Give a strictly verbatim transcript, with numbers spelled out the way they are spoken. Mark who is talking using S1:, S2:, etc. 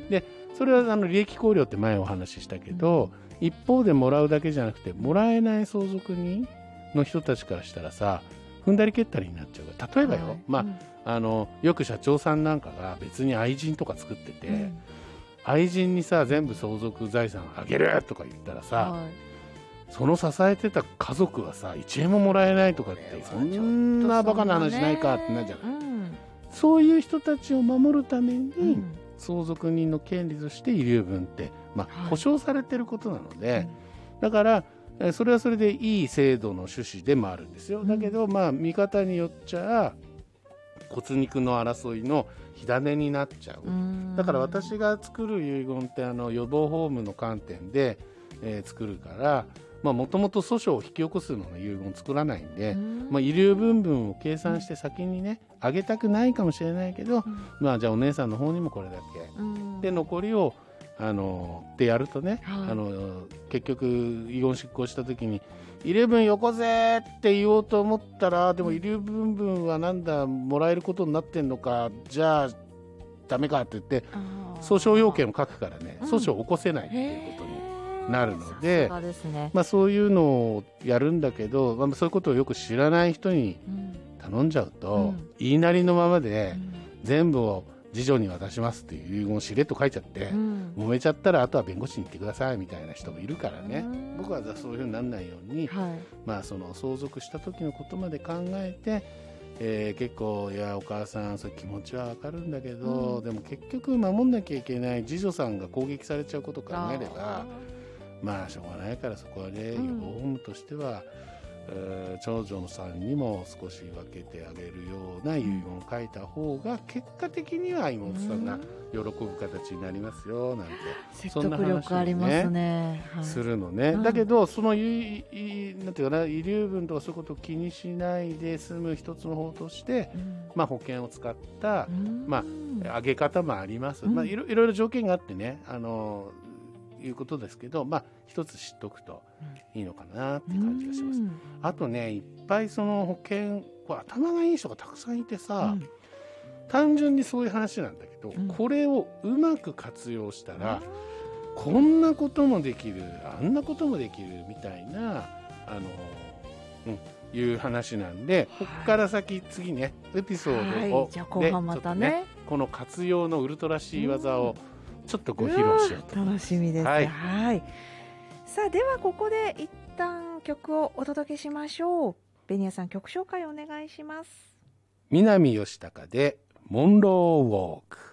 S1: でそれはあの利益考慮って前お話ししたけど、うん、一方でもらうだけじゃなくてもらえない相続人の人たちからしたらさ踏んだり蹴ったりになっちゃうから例えばよ、はい、まあ、うん、あのよく社長さんなんかが別に愛人とか作ってて、うん、愛人にさ全部相続財産あげるとか言ったらさ、はい、その支えてた家族はさいちえんももらえないとかってそんなバカな話ないかってなるじゃない、うん、そういう人たちを守るために、うん、相続人の権利として遺留分って、まあ、保障されてることなので、はい、だからそれはそれでいい制度の趣旨でもあるんですよ。だけど、まあ、見方によっちゃ骨肉の争いの火種になっちゃう。だから私が作る遺言ってあの予防法務の観点で、えー、作るからもともと訴訟を引き起こすのの遺言作らないんで、まあ、遺留分分を計算して先にねあげたくないかもしれないけど、まあ、じゃあお姉さんの方にもこれだけで残りをあのってやるとね、はい、あの結局遺言執行した時に遺留分よこせって言おうと思ったらでも遺留分分はなんだもらえることになってんのかじゃあダメかって言って訴訟要件を書くからね、うん、訴訟を起こせないっていうことになるので、ねまあ、そういうのをやるんだけど、まあ、そういうことをよく知らない人に頼んじゃうと、うん、言いなりのままで全部を次女に渡しますっていう遺言をしれっと書いちゃって、うん、揉めちゃったらあとは弁護士に行ってくださいみたいな人もいるからね、うん、僕はそういうふうにならないように、はいまあ、その相続した時のことまで考えて、えー、結構いやお母さんそういう気持ちはわかるんだけど、うん、でも結局守んなきゃいけない次女さんが攻撃されちゃうことを考えればまあしょうがないからそこはね、うん、予防法務としては長女さんにも少し分けてあげるような遺言を書いた方が結果的には妹さんが喜ぶ形になりますよなんて、うん、そんな話を、ね、説得力ありますね、はい、するのね、うん、だけどそのなんていうかな遺留分とかそういうことを気にしないで済む一つの方として、うんまあ、保険を使った、うんまあ、上げ方もあります、うんまあ、いろいろ条件があってねあのいうことですけど、まあ、一つ知っておくといいのかなって感じがします。あとね、いっぱいその保険、これ頭がいい人がたくさんいてさ、うん、単純にそういう話なんだけど、うん、これをうまく活用したら、こんなこともできる、あんなこともできるみたいな、あの、うん、いう話なんで、ここから先、次ね、エピソードを、はい、じゃあ後半またね、ね、この活用のウルトラ C 技を、ちょっとご披露しようと思います。
S2: 楽しみです。はい。はい。さあではここで一旦曲をお届けしましょう。ベニヤさん曲紹介お願いします。
S1: 南吉高でモンローウォーク。